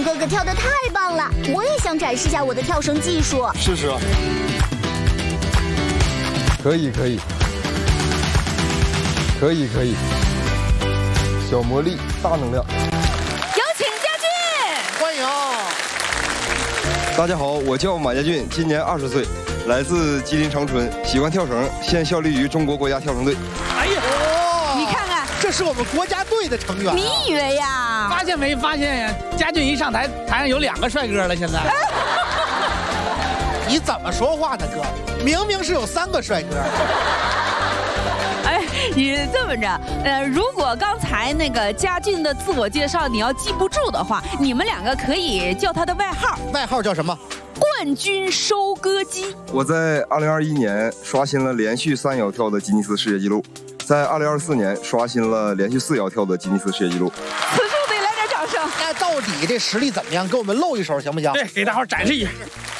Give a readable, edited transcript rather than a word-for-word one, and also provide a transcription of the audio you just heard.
俊哥哥跳得太棒了，我也想展示下我的跳绳技术。 试试。可以。小魔力，大能量。 有请佳俊， 欢迎。 大家好，我叫马家俊，今年20岁，来自吉林长春，喜欢跳绳，现效力于中国国家跳绳队。 哎呀， 你看看， 这是我们国家队的成员。 你以为呀？ 发现没发现呀？佳俊一上台，台上有2个帅哥了，现在。 你怎么说话呢，哥？明明是有3个帅哥。 哎，你这么着，如果刚才那个佳俊的自我介绍你要记不住的话，你们2个可以叫他的外号。 外号叫什么？ 冠军收割机。 我在2021年刷新了连续3摇跳的吉尼斯世界纪录，在2024年刷新了连续4摇跳的吉尼斯世界纪录。 此处得来点掌声。 那到底这实力怎么样？给我们露一手行不行？ 对，给大伙展示一下。